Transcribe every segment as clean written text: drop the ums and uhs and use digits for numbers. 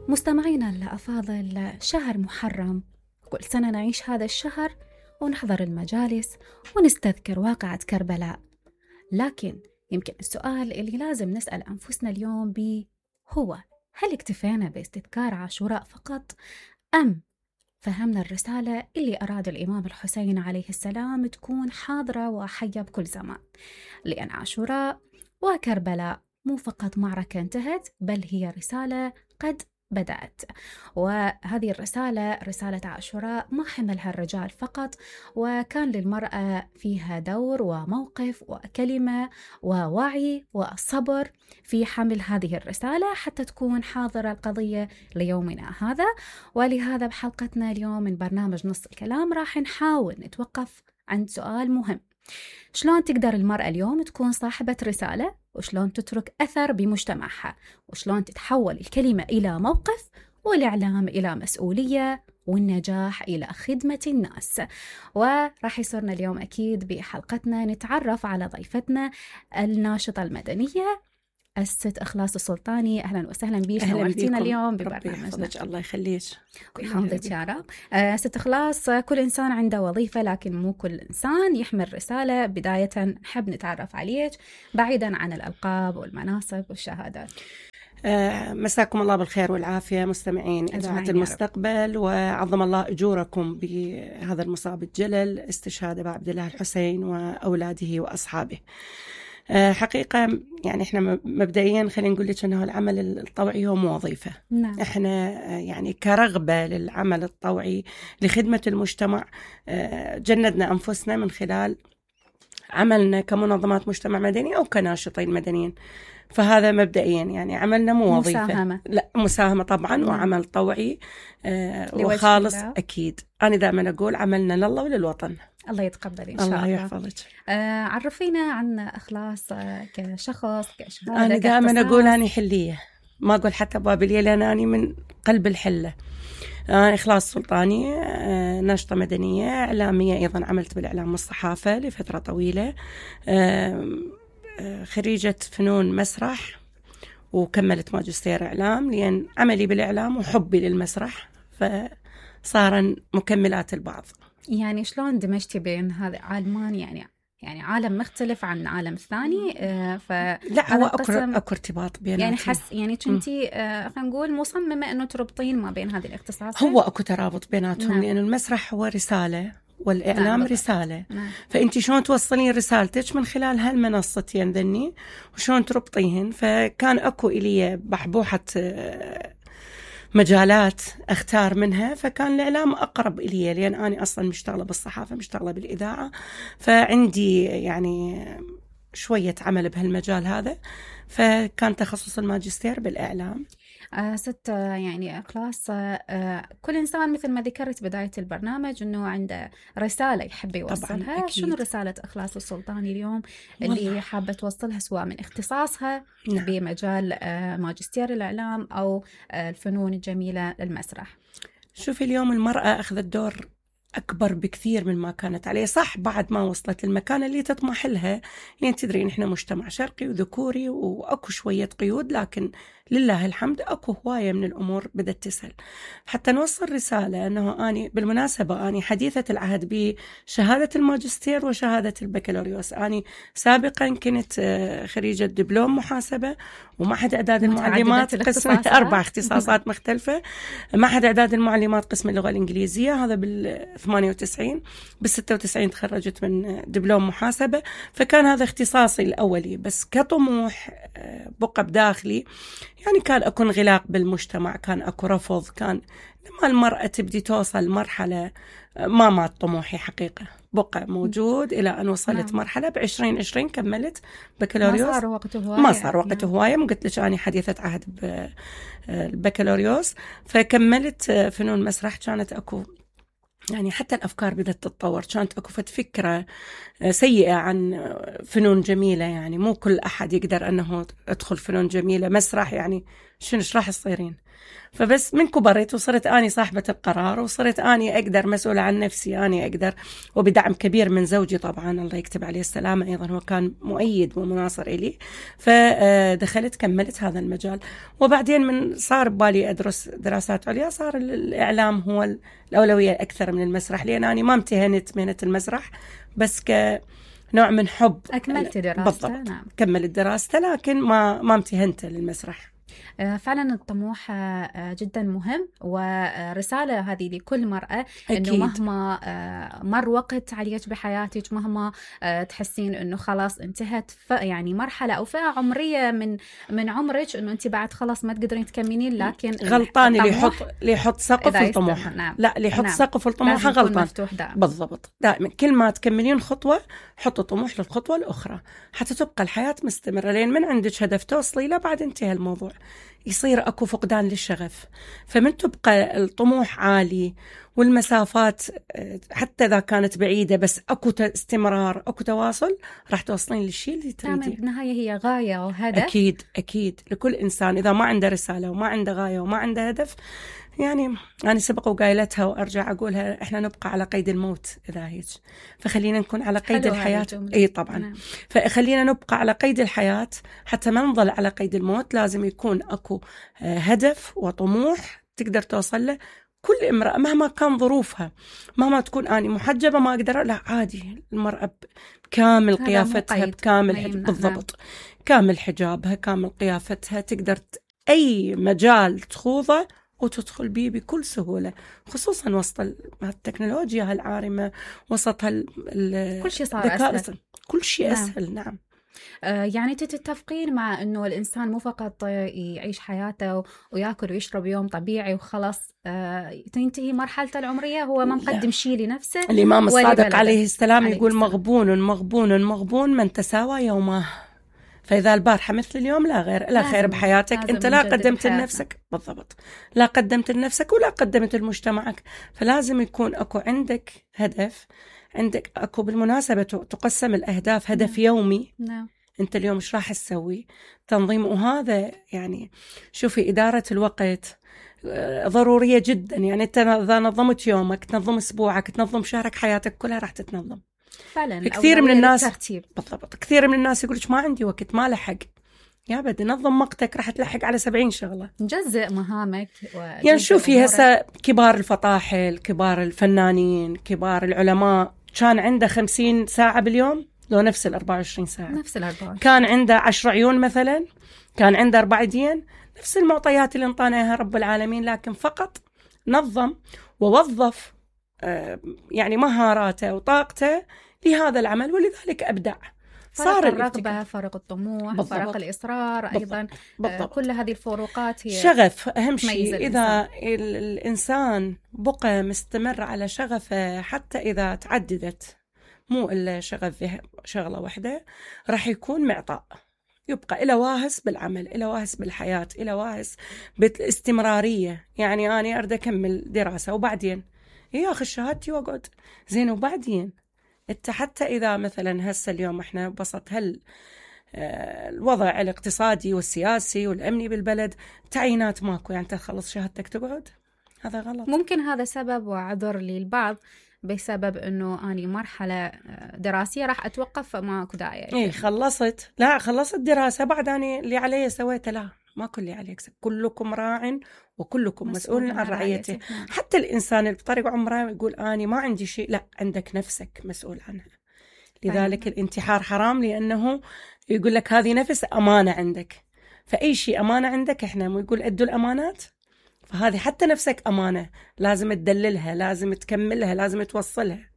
مستمعينا الأفاضل، شهر محرم، كل سنة نعيش هذا الشهر ونحضر المجالس ونستذكر واقعة كربلاء. لكن يمكن السؤال اللي لازم نسأل أنفسنا اليوم به هو: هل اكتفينا باستذكار عاشوراء فقط، أم فهمنا الرسالة اللي أراد الإمام الحسين عليه السلام تكون حاضرة وحية بكل زمان؟ لأن عاشوراء وكربلاء مو فقط معركة انتهت، بل هي رسالة قد بدأت. وهذه الرسالة، رسالة عاشوراء، ما حملها الرجال فقط، وكان للمرأة فيها دور وموقف وكلمة ووعي وصبر في حمل هذه الرسالة حتى تكون حاضرة القضية ليومنا هذا. ولهذا بحلقتنا اليوم من برنامج نص الكلام راح نحاول نتوقف عند سؤال مهم: شلون تقدر المرأة اليوم تكون صاحبة رسالة؟ وشلون تترك أثر بمجتمعها؟ وشلون تتحول الكلمة إلى موقف، والإعلام إلى مسؤولية، والنجاح إلى خدمة الناس؟ وراح يصيرنا اليوم أكيد بحلقتنا نتعرف على ضيفتنا الناشطة المدنية الست إخلاص السلطاني. أهلا وسهلا بيك، نورتينا اليوم ببرنامجنا. الله يخليك ويحفظك يا رب. ست إخلاص، كل إنسان عنده وظيفة، لكن مو كل إنسان يحمل رسالة. بداية نحب نتعرف عليك بعيدا عن الألقاب والمناصب والشهادات. مساكم الله بالخير والعافية مستمعين إذاعة المستقبل، وعظم الله أجوركم بهذا المصاب الجلل، استشهاد أبا عبد الله الحسين وأولاده وأصحابه. حقيقة يعني إحنا مبدئيا خلينا نقول لك أنه العمل الطوعي هو مو وظيفة. نعم. إحنا يعني كرغبة للعمل الطوعي لخدمة المجتمع جندنا أنفسنا من خلال عملنا كمنظمات مجتمع مدني أو كناشطين مدنيين. فهذا مبدئيا يعني عملنا مو وظيفة، مساهمة. لا مساهمة طبعا. نعم. وعمل طوعي وخالص أكيد. أنا دائما أقول عملنا لله وللوطن. الله يتقبل إن شاء الله. الله يحفظك. عرفينا عن إخلاص كشخص، كشهادة، أنا دائما أقول أنا حلية، ما أقول حتى بابلية، لأن أنا من قلب الحلة. أنا إخلاص سلطاني، ناشطة مدنية إعلامية، أيضا عملت بالإعلام والصحافة لفترة طويلة، خريجة فنون مسرح، وكملت ماجستير إعلام، لأن عملي بالإعلام وحبي للمسرح فصار مكملات البعض. يعني شلون دمجتي بين هذا عالمان، يعني عالم مختلف عن عالم ثاني؟ لا هو أكو ارتباط بيناتهم. يعني يعني كنتي خلينا نقول مصممة إنه تربطين ما بين هذه الاختصاصات. هو أكو ترابط بيناتهم. نعم. لأن المسرح هو رسالة والإعلام نعم. رسالة. نعم. فأنتي شلون توصلين رسالتك من خلال هالمنصتين ذني وشلون تربطيهن. فكان أكو إلي بحبوحة مجالات أختار منها، فكان الإعلام أقرب إلي، لأن أنا أصلا مشتغلة بالصحافة، مشتغلة بالإذاعة، فعندي يعني شوية عمل بهالمجال هذا. فكان تخصص الماجستير بالإعلام. ست يعني إخلاص، كل إنسان مثل ما ذكرت بداية البرنامج أنه عنده رسالة يحب يوصلها. شنو رسالة إخلاص السلطاني اليوم اللي حابة توصلها، سواء من اختصاصها نعم. بمجال ماجستير الإعلام أو الفنون الجميلة للمسرح؟ شوفي، اليوم المرأة أخذت دور أكبر بكثير من ما كانت عليه. صح بعد ما وصلت المكان اللي تطمح لها، يعني تدرين إحنا مجتمع شرقي وذكوري وأكو شوية قيود، لكن لله الحمد أكو هواية من الأمور بدأت تسهل. حتى نوصل رسالة أنه أنا بالمناسبة أنا حديثة العهد بشهادة الماجستير وشهادة البكالوريوس. أنا سابقا كنت خريجة دبلوم محاسبة ومعهد إعداد المعلمات قسم 4 اختصاصات مختلفة. معهد إعداد المعلمات قسم اللغة الإنجليزية، هذا بال98. بال96 تخرجت من دبلوم محاسبة. فكان هذا اختصاصي الأولي. بس كطموح بقى بداخلي يعني كان أكو انغلاق بالمجتمع، كان أكو رفض. كان لما المرأة تبدي توصل مرحلة ما مات طموحي حقيقة، بقى موجود إلى أن وصلت مرحلة ب2020 كملت بكالوريوس. ما صار وقته هواية. ما صار وقته هواية. ما قلت لك أنا حديثة عهد بالبكالوريوس. فكملت فنون مسرح. كانت أكو يعني حتى الأفكار بدأت تتطور. كانت أكو فكرة سيئة عن فنون جميلة، يعني مو كل أحد يقدر أنه يدخل فنون جميلة. مسرح يعني شنو ايش راح تصيرين. فبس من كبرت وصرت اني صاحبة القرار، وصرت اني اقدر مسؤولة عن نفسي، اني اقدر، وبدعم كبير من زوجي طبعا الله يكتب عليه السلامة، ايضا هو كان مؤيد ومناصر الي. فدخلت كملت هذا المجال، وبعدين من صار ببالي ادرس دراسات عليا صار الاعلام هو الاولوية اكثر من المسرح، لان اني ما امتهنت مهنة المسرح، بس نوع من حب أكملت دراسته. نعم. كملت دراسته لكن ما امتهنته للمسرح. فعلا الطموح جدا مهم، ورسالة هذه لكل مرأة أكيد. أنه مهما مر وقت عليك بحياتك، مهما تحسين أنه خلاص انتهت يعني مرحلة أو فئة عمرية من عمرك، أنه أنت بعد خلاص ما تقدرين تكملين، لكن غلطان اللي يحط سقف لطموحه. نعم. لا، اللي يحط سقف لطموحه غلطان. مفتوح دائما. بالضبط، دائما كل ما تكملين خطوة حطوا طموح للخطوة الأخرى، حتى تبقى الحياة مستمرة، لين من عندك هدف توصلي له بعد انتهى الموضوع، يصير أكو فقدان للشغف. فمن تبقى الطموح عالي والمسافات حتى إذا كانت بعيدة بس أكو استمرار، أكو تواصل، راح توصلين للشيء اللي تريديه. بالنهاية هي غاية وهدف. أكيد لكل إنسان إذا ما عنده رسالة وما عنده غاية وما عنده هدف، يعني أنا سبق وقايلتها وأرجع أقولها، إحنا نبقى على قيد الموت إذا هيك، فخلينا نكون على قيد الحياة. إيه طبعا. نعم. فخلينا نبقى على قيد الحياة حتى ما نظل على قيد الموت. لازم يكون أكو هدف وطموح تقدر توصل له. كل امرأة مهما كان ظروفها، مهما تكون أنا محجبة ما أقدر، لا عادي، المرأة بكامل قيافتها، بكامل بالضبط، كامل حجابها، كامل قيافتها، تقدر أي مجال تخوضه وتدخل به بكل سهولة، خصوصا وسط التكنولوجيا العارمة، وسط كل شيء صار أسهل. كل شيء أسهل. نعم. يعني تتفقين مع أنه الإنسان مو فقط يعيش حياته ويأكل ويشرب يوم طبيعي وخلاص تنتهي مرحلته العمرية هو ما مقدم شيء لنفسه. الإمام الصادق عليه السلام يقول مغبون مغبون مغبون من تساوى يومه. فإذا البارحة مثل اليوم لا غير، لا خير بحياتك، أنت لا قدمت لنفسك. بالضبط، لا قدمت لنفسك ولا قدمت لمجتمعك. فلازم يكون أكو عندك هدف، عندك أكو بالمناسبة تقسم الأهداف، هدف يومي. أنت اليوم إيش راح تسوي، تنظيم. وهذا يعني شوفي إدارة الوقت ضرورية جدا. يعني أنت إذا نظمت يومك، تنظم أسبوعك، تنظم شهرك، حياتك كلها راح تتنظم فعلا. كثير من الناس بالضبط، كثير من الناس يقولك ما عندي وقت، ما لحق. يا بدي نظم وقتك، راح تلحق على 70 شغلة. جزء مهامك يعني شوفي هسه كبار الفطاحل، كبار الفنانين، كبار العلماء، كان عنده 50 ساعة باليوم، لو نفس 24 ساعة، نفس 24. كان عنده 10 عيون مثلا، كان عنده 4 أيدين، نفس المعطيات اللي انطانا اياها رب العالمين، لكن فقط نظم ووظف يعني مهاراته وطاقته لهذا العمل، ولذلك أبدع. صار الرغبة، فرق الطموح، بالضبط. فرق الإصرار. بالضبط. أيضا بالضبط. كل هذه الفروقات هي شغف أهم شيء. إذا الإنسان بقى مستمر على شغفه حتى إذا تعددت، مو إلا شغف في شغلة واحدة، راح يكون معطاء، يبقى إلى واهس بالعمل، إلى واهس بالحياة، إلى واهس بالاستمرارية. يعني أنا أريد أكمل دراسة وبعدين ياخذ شهادتي وأقعد زين، وبعدين انت حتى اذا مثلا هسه اليوم احنا بسط الوضع الاقتصادي والسياسي والامني بالبلد، تعيينات ماكو، يعني تخلص شهادتك تقعد، هذا غلط. ممكن هذا سبب وعذر للبعض بسبب انه اني مرحله دراسيه راح اتوقف فماكو داعي. ايه خلصت دراسه، بعد اني اللي علي سويته، لا ماكو اللي عليك، كلكم راع وكلكم مسؤول عن رعيته. حتى الإنسان اللي بطريق عمره يقول أنا ما عندي شيء، لا، عندك نفسك مسؤول عنها. لذلك الانتحار حرام، لأنه يقول لك هذه نفس أمانة عندك، فأي شيء أمانة عندك، إحنا مو يقول أدوا الأمانات، فهذه حتى نفسك أمانة، لازم تدللها، لازم تكملها، لازم توصلها.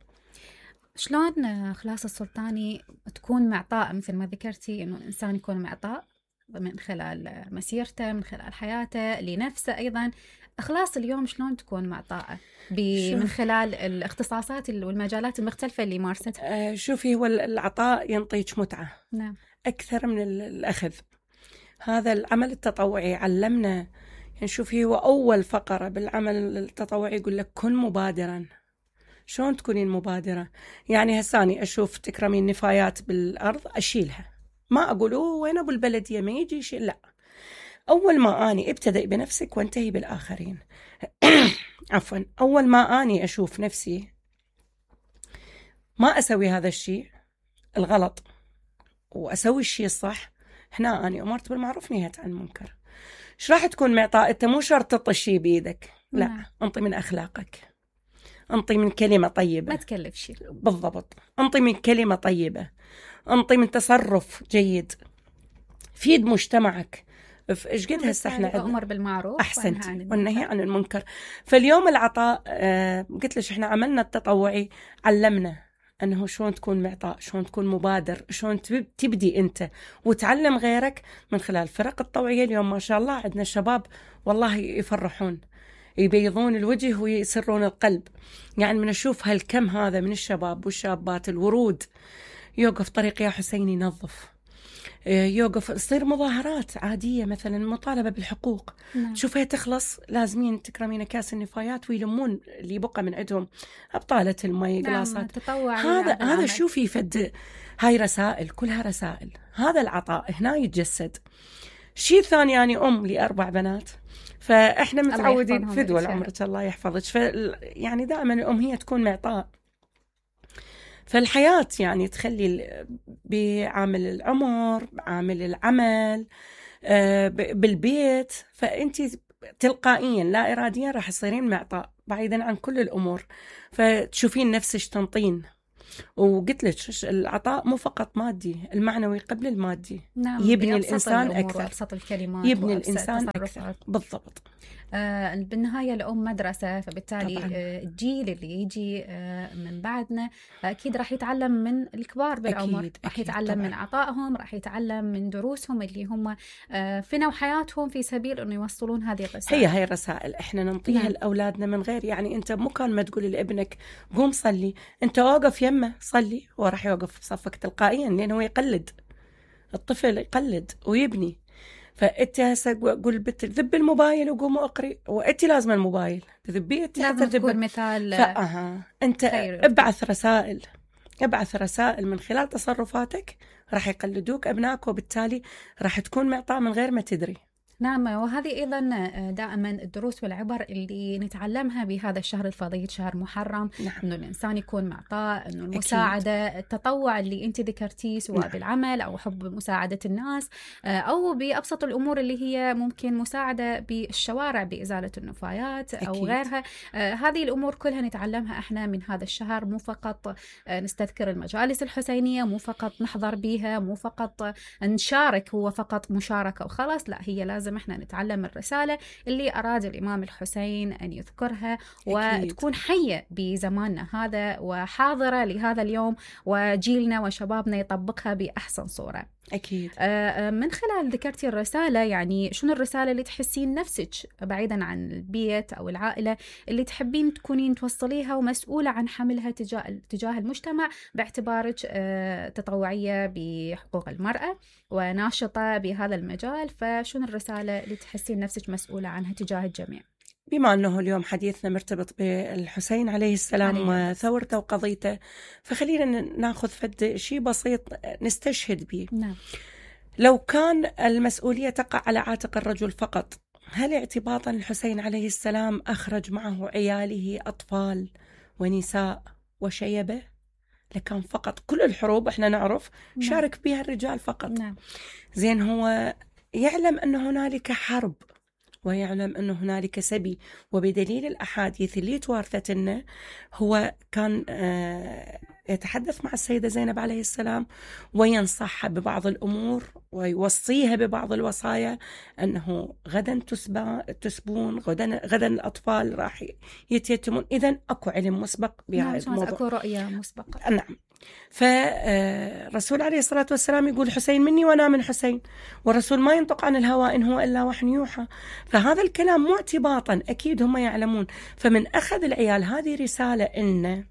شلون خلاص السلطاني تكون معطاء مثل ما ذكرتي، إنه الإنسان يكون معطاء من خلال مسيرته، من خلال حياته لنفسه أيضا. إخلاص اليوم شلون تكون معطاءة من خلال الاختصاصات والمجالات المختلفة اللي مارستها؟ شوفي، هو العطاء ينطيك متعة. نعم. أكثر من الأخذ. هذا العمل التطوعي علمنا، يعني شوفي، هو أول فقرة بالعمل التطوعي يقول لك كن مبادرا. شلون تكونين مبادرة؟ يعني هساني أشوف تكرمين نفايات بالأرض أشيلها، ما أقول وين أبو البلدية ما يجي شيء، لا، أول ما أني ابتدئ بنفسك وانتهي بالآخرين. عفوا، أول ما أني أشوف نفسي ما أسوي هذا الشيء الغلط وأسوي الشيء الصح، هنا أني أمرت بالمعروف نهيت عن المنكر. إيش راح تكون معطاء؟ أنت مو شرط تطي الشيء بيدك، لا، أنطي من أخلاقك، أنطي من كلمة طيبة، ما تكلف شيء. بالضبط، أنطي من كلمة طيبة، أنطي من تصرف جيد، فيد مجتمعك. إيش قد هسه إحنا عندنا أمر بالمعروف أحسنت والنهي عن المنكر. فاليوم العطاء قلت لك إحنا عملنا التطوعي، علمنا أنه شلون تكون معطاء، شلون تكون مبادر، شلون تبدي أنت وتعلم غيرك من خلال فرق التطوعية. اليوم ما شاء الله عندنا شباب والله يفرحون، يبيضون الوجه ويسرون القلب. يعني من أشوف هالكم هذا من الشباب والشابات، الورود يوقف طريق يا حسين ينظف، يوقف، تصير مظاهرات عادية مثلا مطالبة بالحقوق. شوفها تخلص لازمين تكرمين كاس النفايات ويلمون اللي يبقى من عندهم، أبطالة المي، قلاصات. هذا شوفي فد، هاي رسائل، كلها رسائل. هذا العطاء هنا يتجسد. شيء ثاني، يعني أم ل4 بنات، فإحنا متعودين فدوى عمرك الله يحفظك، يعني دائما الأم هي تكون معطاء. فالحياة يعني تخلي بعامل العمر، بعامل العمل، بالبيت، فأنت تلقائيا لا إراديا راح تصيرين معطاء بعيدا عن كل الأمور، فتشوفين نفسك تنطين. وقلت لك العطاء مو فقط مادي، المعنوي قبل المادي. يبني الإنسان أكثر، أبسط الكلمات، يبني الإنسان أكثر. بالضبط. بالنهاية الأم مدرسة، فبالتالي طبعاً. الجيل اللي يجي من بعدنا أكيد راح يتعلم من الكبار بالعمر، راح يتعلم طبعاً من عطائهم، راح يتعلم من دروسهم اللي هم فنوا حياتهم في سبيل أنه يوصلون هذه الرسائل. هي الرسائل إحنا ننطيها لأولادنا من غير، يعني أنت مو كان ما تقولي لابنك قوم صلي، أنت واقف يمه صلي، هو راح يوقف بصفك تلقائيا، لأنه يقلد. الطفل يقلد ويبني. فأنت هسه قول بنت ذب الموبايل وقوم أقري، وأنت لازم الموبايل تذبيه، لازم تكون مثال. أنت ابعث رسائل من خلال تصرفاتك، راح يقلدوك أبنائك، وبالتالي راح تكون معطاء من غير ما تدري. نعم، وهذه أيضا دائما الدروس والعبر اللي نتعلمها بهذا الشهر الفضيل، شهر محرم. نعم. أنه الإنسان يكون معطاء، أنه المساعدة، أكيد. التطوع اللي أنت ذكرتيه، سواء نعم. بالعمل أو حب مساعدة الناس، أو بأبسط الأمور اللي هي ممكن مساعدة بالشوارع بإزالة النفايات أو أكيد. غيرها. هذه الأمور كلها نتعلمها إحنا من هذا الشهر. مو فقط نستذكر المجالس الحسينية، مو فقط نحضر بيها، مو فقط نشارك، هو فقط مشاركة وخلاص، لا، هي لازم احنا نتعلم الرسالة اللي أراد الإمام الحسين أن يذكرها، أكيد. وتكون حية بزماننا هذا وحاضرة لهذا اليوم، وجيلنا وشبابنا يطبقها بأحسن صورة. أكيد. من خلال ذكرتي الرسالة، يعني شنو الرسالة اللي تحسين نفسك بعيدا عن البيت أو العائلة اللي تحبين تكونين توصليها ومسؤولة عن حملها تجاه المجتمع، باعتبارك تطوعية بحقوق المرأة وناشطة بهذا المجال؟ فشنو الرسالة اللي تحسين نفسك مسؤولة عنها تجاه الجميع؟ بما أنه اليوم حديثنا مرتبط بالحسين عليه السلام وثورته وقضيته، فخلينا ناخذ فد شيء بسيط نستشهد به. نعم. لو كان المسؤولية تقع على عاتق الرجل فقط، هل اعتباطا الحسين عليه السلام أخرج معه عياله أطفال ونساء وشيبة؟ لكان فقط كل الحروب احنا نعرف شارك بها الرجال فقط. نعم. زين، هو يعلم أن هنالك حرب، ويعلم أنه هنالك سبي، وبدليل الأحاديث اللي توارثت لنا هو كان يتحدث مع السيدة زينب عليه السلام وينصحها ببعض الأمور ويوصيها ببعض الوصايا، أنه غدا تسبون، غدا الأطفال راح يتيتمون. إذن أكو علم مسبق بهذا الموضوع، أكو رؤية مسبقة. نعم. فالرسول عليه الصلاة والسلام يقول حسين مني وأنا من حسين، والرسول ما ينطق عن الهوى إن هو إلا وحي يوحى. فهذا الكلام مو اعتباطا، أكيد هم يعلمون. فمن أخذ العيال هذه رسالة إن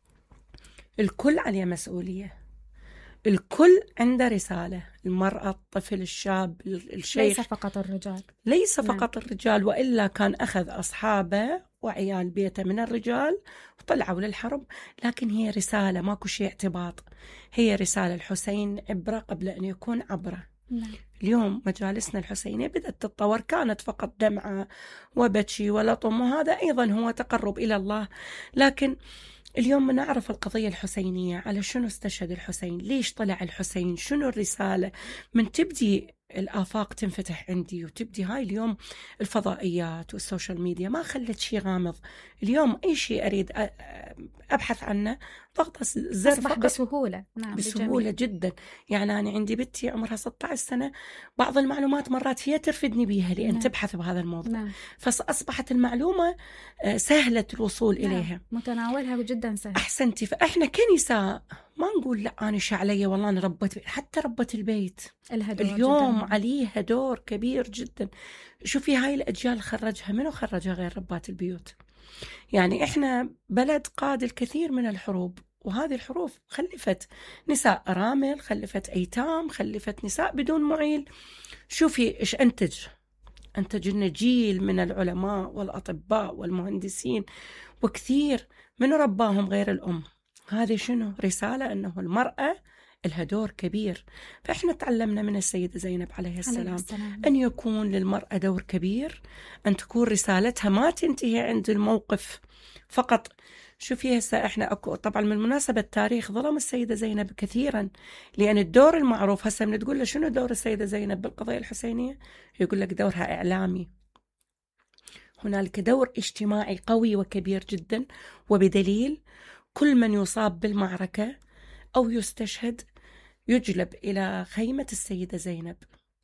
الكل عليه مسؤولية، الكل عنده رسالة، المرأة، الطفل، الشاب، الشيخ، ليس فقط الرجال، وإلا كان أخذ أصحابه وعيال بيته من الرجال وطلعوا للحرب. لكن هي رسالة، ماكو شيء اعتباط، هي رسالة. الحسين عبرة قبل أن يكون عبرة. اليوم مجالسنا الحسينية بدأت تتطور، كانت فقط دمعة وبكي ولطم، وهذا أيضا هو تقرب إلى الله. لكن اليوم نعرف القضية الحسينية، على شنو استشهد الحسين، ليش طلع الحسين، شنو الرسالة، من تبدي الآفاق تنفتح عندي وتبدي هاي اليوم الفضائيات والسوشيال ميديا ما خلت شيء غامض. اليوم أي شيء أريد أبحث عنه ضغط زر أصبح بسهولة. نعم، بسهولة جدا. يعني أنا عندي بنتي عمرها 16 سنة، بعض المعلومات مرات هي ترفدني بيها لأن تبحث بهذا الموضوع. فأصبحت المعلومة سهلة الوصول إليها، متناولها جدا سهل. أحسنتي. فإحنا كنساء ما نقول لا أنا علي والله أنا ربت بيت. حتى ربة البيت اليوم جداً. عليها دور كبير جدا. شوفي هاي الأجيال خرجها منو؟ خرجها غير ربات البيوت. يعني إحنا بلد قاد الكثير من الحروب، وهذه الحروب خلفت نساء أرامل، خلفت أيتام، خلفت نساء بدون معيل. شوفي إيش أنتج لنا جيل من العلماء والأطباء والمهندسين، وكثير من رباهم غير الأم. هذه شنو؟ رسالة أنه المرأة لها دور كبير. فإحنا تعلمنا من السيدة زينب عليه السلام أن يكون للمرأة دور كبير، أن تكون رسالتها ما تنتهي عند الموقف فقط. شوفي هسه إحنا طبعا من مناسبة التاريخ ظلم السيدة زينب كثيرا، لأن الدور المعروف هسه من تقول له شنو دور السيدة زينب بالقضية الحسينية، يقول لك دورها إعلامي. هنالك دور اجتماعي قوي وكبير جدا، وبدليل كل من يصاب بالمعركة أو يستشهد يجلب إلى خيمة السيدة زينب.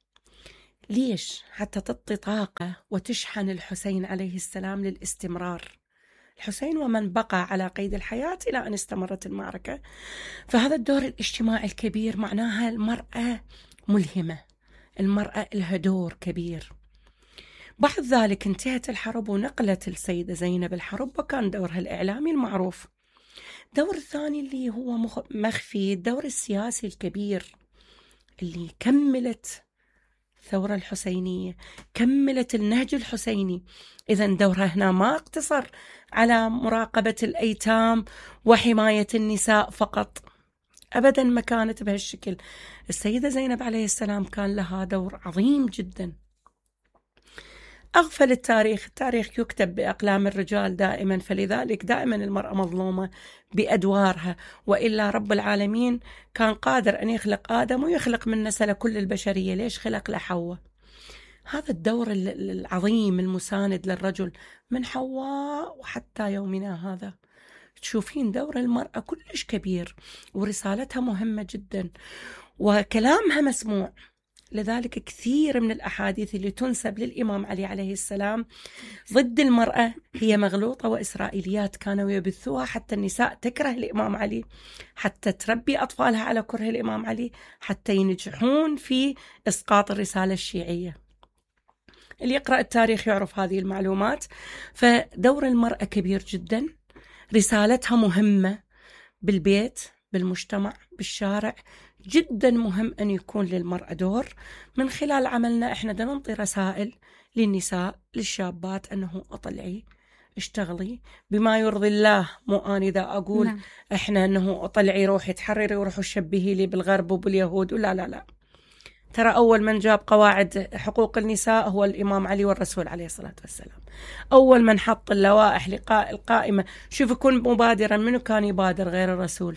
ليش؟ حتى تعطي طاقة وتشحن الحسين عليه السلام للاستمرار. الحسين ومن بقى على قيد الحياة إلى أن استمرت المعركة. فهذا الدور الاجتماعي الكبير معناها المرأة ملهمة، المرأة لها دور كبير. بعد ذلك انتهت الحرب ونقلت السيدة زينب الحرب، وكان دورها الإعلامي المعروف. الدور الثاني اللي هو مخفي، الدور السياسي الكبير اللي كملت الثورة الحسينية، كملت النهج الحسيني. إذن دورها هنا ما اقتصر على مراقبة الأيتام وحماية النساء فقط، أبدا ما كانت بهالشكل. السيدة زينب عليه السلام كان لها دور عظيم جدا. أغفل التاريخ يكتب بأقلام الرجال دائما، فلذلك دائما المرأة مظلومة بأدوارها. وإلا رب العالمين كان قادر أن يخلق آدم ويخلق من نسل كل البشرية، ليش خلق لحواء؟ هذا الدور العظيم المساند للرجل من حواء وحتى يومنا هذا. تشوفين دور المرأة كلش كبير، ورسالتها مهمة جدا، وكلامها مسموع. لذلك كثير من الأحاديث اللي تنسب للإمام علي عليه السلام ضد المرأة هي مغلوطة وإسرائيليات كانوا يبثوها حتى النساء تكره الإمام علي، حتى تربي أطفالها على كره الإمام علي، حتى ينجحون في إسقاط الرسالة الشيعية. اللي يقرأ التاريخ يعرف هذه المعلومات. فدور المرأة كبير جدا، رسالتها مهمة بالبيت، بالمجتمع، بالشارع. جدا مهم أن يكون للمرأة دور. من خلال عملنا إحنا ننطي رسائل للنساء، للشابات، أنه أطلعي، اشتغلي بما يرضي الله. مو أنا إذا أقول إحنا أنه أطلعي روحي تحرري وروحوا شبهي لي بالغرب وباليهود، ولا لا لا. ترى أول من جاب قواعد حقوق النساء هو الإمام علي والرسول عليه الصلاة والسلام. أول من حط اللوائح القائمة. شوف يكون مبادرا، منو كان يبادر غير الرسول؟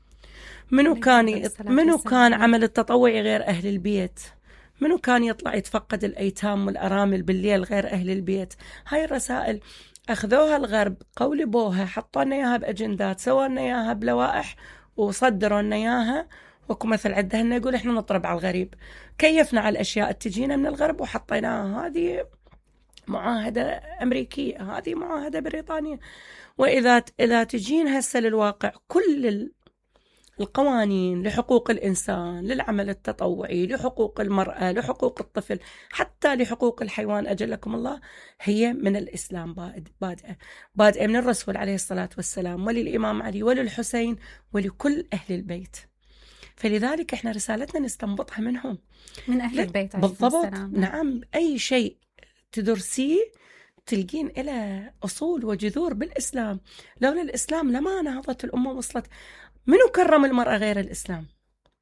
منو كان عمل التطوعي غير أهل البيت؟ منو كان يطلع يتفقد الأيتام والأرامل بالليل غير أهل البيت؟ هاي الرسائل أخذوها الغرب، قولبوها، حطوا لنا إياها بأجندات، سووا لنا إياها بلوائح، وصدروا لنا إياها. وكو مثل عدهن يقول إحنا نطرب على الغريب، كيفنا على الأشياء تجينا من الغرب وحطيناها. هذه معاهدة أمريكية، هذه معاهدة بريطانية. وإذا تجين هسه للواقع، كل القوانين لحقوق الإنسان، للعمل التطوعي، لحقوق المرأة، لحقوق الطفل، حتى لحقوق الحيوان أجلكم الله، هي من الإسلام بادئة من الرسول عليه الصلاة والسلام، وللإمام علي وللحسين ولكل أهل البيت. فلذلك إحنا رسالتنا نستنبطها منهم، من أهل البيت بالضبط. نعم، أي شيء تدرسيه تلقين إلى أصول وجذور بالإسلام. لولا الإسلام لما نهضت الأمة وصلت. منو كرم المرأة غير الإسلام؟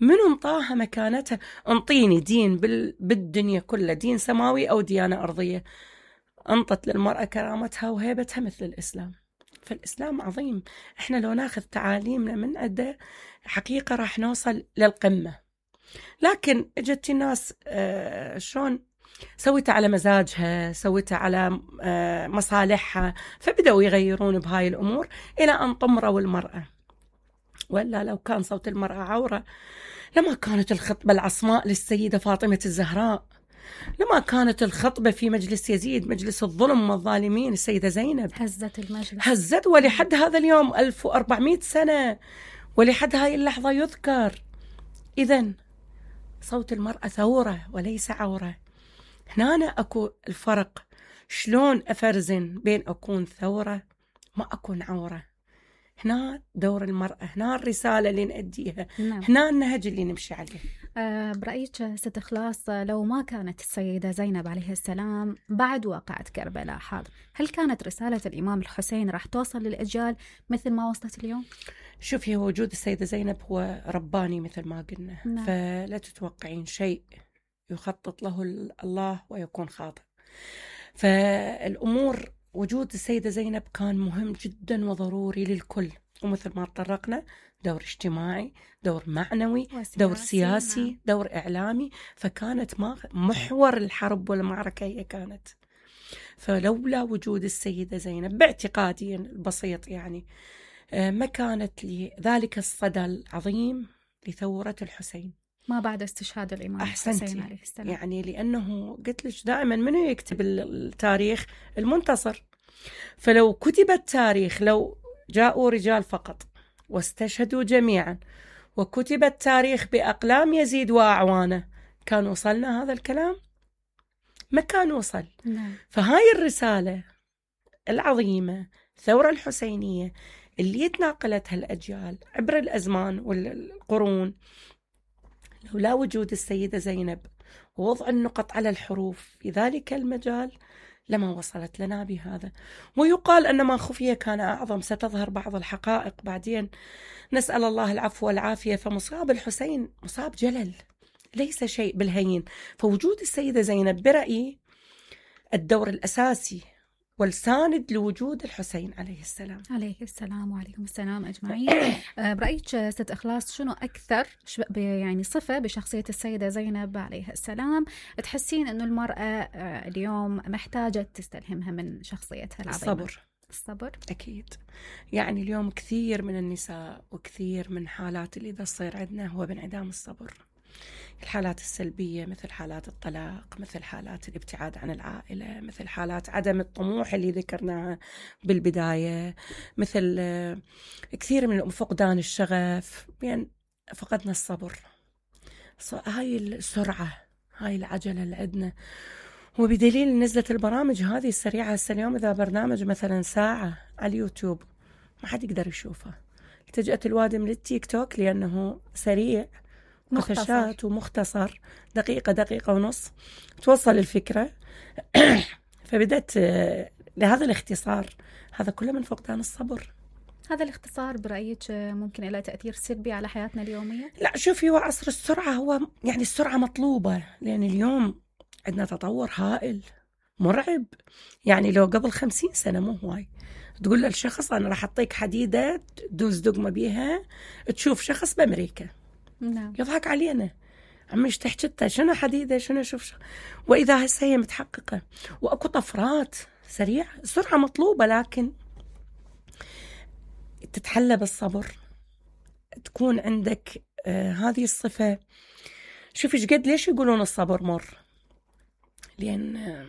من انطاها مكانتها؟ انطيني دين بالدنيا كلها، دين سماوي أو ديانة أرضية، أنطت للمرأة كرامتها وهيبتها مثل الإسلام. فالإسلام عظيم. إحنا لو ناخذ تعاليمنا من عده حقيقة راح نوصل للقمة. لكن اجت الناس شلون سويتها على مزاجها، سويتها على مصالحها، فبدأوا يغيرون بهاي الأمور إلى أن طمروا المرأة. ولا لو كان صوت المرأة عورة لما كانت الخطبة العصماء للسيدة فاطمة الزهراء، لما كانت الخطبة في مجلس يزيد، مجلس الظلم والظالمين، السيدة زينب هزت المجلس، هزت، ولحد هذا اليوم 1400 سنة ولحد هاي اللحظة يذكر. إذن صوت المرأة ثورة وليس عورة. هنا أكو الفرق، شلون أفرزن بين أكون ثورة ما أكون عورة. هنا دور المرأة، هنا الرسالة اللي نأديها، نعم. هنا النهج اللي نمشي عليه. برأيك ست إخلاص، لو ما كانت السيدة زينب عليه السلام بعد واقعة كربلاء هل كانت رسالة الإمام الحسين راح توصل للأجيال مثل ما وصلت اليوم؟ شوفي، هو وجود السيدة زينب هو رباني مثل ما قلنا. نعم. فلا تتوقعين شيء يخطط له الله ويكون خاطئ. فالأمور، وجود السيدة زينب كان مهم جدا وضروري للكل، ومثل ما تطرقنا دور اجتماعي، دور معنوي، دور سياسي، نعم. دور إعلامي. فكانت محور الحرب والمعركة هي كانت. فلولا وجود السيدة زينب باعتقادي البسيط يعني ما كانت لذلك الصدى العظيم لثورة الحسين ما بعد استشهاد الإمام الحسين عليه السلام. يعني لأنه قلت لك دائما منو يكتب التاريخ؟ المنتصر. فلو كتب التاريخ، لو جاءوا رجال فقط واستشهدوا جميعا وكتب التاريخ بأقلام يزيد وأعوانه، كان وصلنا هذا الكلام؟ ما كان وصل. نعم. فهاي الرسالة العظيمة، الثورة الحسينية اللي تناقلتها الأجيال عبر الأزمان والقرون، لولا وجود السيدة زينب ووضع النقط على الحروف في ذلك المجال لما وصلت لنا بهذا. ويقال أن ما خفي كان أعظم، ستظهر بعض الحقائق بعدين، نسأل الله العفو والعافية. فمصاب الحسين مصاب جلل، ليس شيء بالهين. فوجود السيدة زينب برأيي الدور الأساسي والساند لوجود الحسين عليه السلام. عليه السلام وعليكم السلام أجمعين. برأيك ست إخلاص شنو أكثر يعني صفة بشخصية السيدة زينب عليه السلام تحسين أنه المرأة اليوم محتاجة تستلهمها من شخصيتها العظيمة؟ الصبر أكيد. يعني اليوم كثير من النساء وكثير من حالات اللي تصير عندنا هو بانعدام الصبر. الحالات السلبية مثل حالات الطلاق، مثل حالات الابتعاد عن العائلة، مثل حالات عدم الطموح اللي ذكرناها بالبداية، مثل كثير من فقدان الشغف، يعني فقدنا الصبر. هاي السرعة، هاي العجلة اللي عندنا. وبدليل نزلت البرامج هذه السريعة. هسه اليوم إذا برنامج مثلا ساعة على اليوتيوب ما حد يقدر يشوفه، التجأت الوادم للتيك توك لأنه سريع، قفشات ومختصر، دقيقة ونص توصل الفكرة. فبدأت لهذا الاختصار. هذا كله من فقدان الصبر. هذا الاختصار برأيك ممكن له تأثير سلبي على حياتنا اليومية؟ لا، شوفي، هو عصر السرعة، هو يعني السرعة مطلوبة، لأن اليوم عندنا تطور هائل مرعب. يعني لو قبل 50 سنة مو هواي تقول للشخص أنا راح أعطيك حديدة تدوز دقمة بيها تشوف شخص بأمريكا، نعم. يضحك علينا، عمش تحكي شنو حديدة، شنو شوف وإذا هسه هي متحققة. وأكو طفرات سريعة، سرعة مطلوبة، لكن تتحلى بالصبر، تكون عندك هذه الصفة. شوفي ايش قد ليش يقولون الصبر مر؟ لأن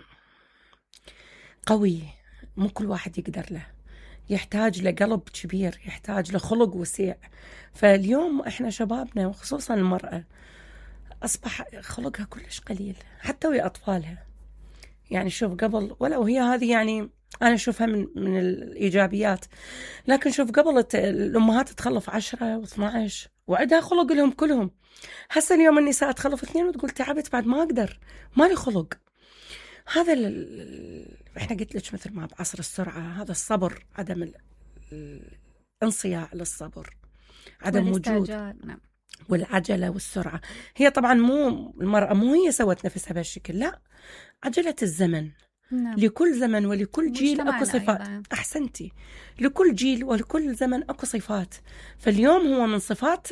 قوي، مو كل واحد يقدر له، يحتاج لقلب كبير، يحتاج لخلق وسيع. فاليوم احنا شبابنا وخصوصا المرأة أصبح خلقها كلش قليل حتى ويا أطفالها. يعني شوف قبل، ولو هي هذه يعني أنا أشوفها من الإيجابيات، لكن شوف قبل الأمهات تخلف 10 و12 وعندها خلق لهم كلهم. هسه اليوم النساء تخلف 2 وتقول تعبت بعد ما أقدر، ما لي خلق. هذا احنا قلت لك مثل ما بعصر السرعة، هذا الصبر، عدم الانصياع للصبر، عدم وجود. نعم. والعجلة والسرعة. هي طبعا المرأة مو هي سوت نفسها بهالشكل، لا، عجلة الزمن. نعم. لكل زمن ولكل جيل أكو مجتمعنا صفات. أيضاً. أحسنتي. لكل جيل ولكل زمن أكو صفات. فاليوم هو من صفات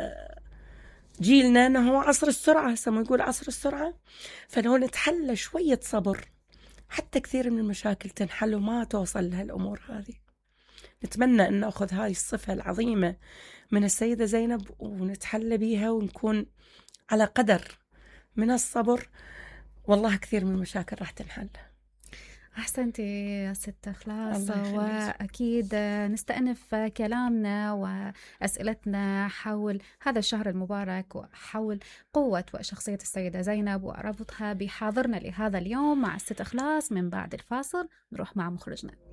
جيلنا أنه هو عصر السرعة، هسه ما يقول عصر السرعة. فلو نتحلى شوية صبر حتى كثير من المشاكل تنحل وما توصل لهالأمور هذه. نتمنى أن نأخذ هاي الصفة العظيمة من السيدة زينب ونتحلى بيها ونكون على قدر من الصبر، والله كثير من المشاكل راح تنحل. أحسنتي يا ست إخلاص، الله يخليك. وأكيد نستأنف كلامنا وأسئلتنا حول هذا الشهر المبارك وحول قوة وشخصية السيدة زينب وربطها بحاضرنا لهذا اليوم مع الست إخلاص. من بعد الفاصل نروح مع مخرجنا.